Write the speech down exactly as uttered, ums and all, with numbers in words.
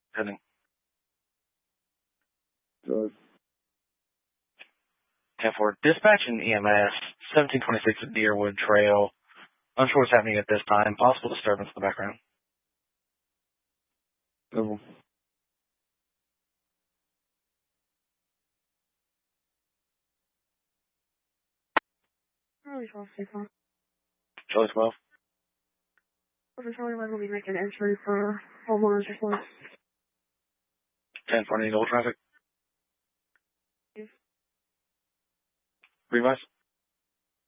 Heading. Good. ten four. Dispatch and E M S, seventeen twenty-six Deerwood Trail. Unsure what's happening at this time. Possible disturbance in the background. Double. Charlie twelve, six one. Charlie twelve. Over Charlie one will be making entry for homeowners response. ten four, need old traffic. Yes. Revise.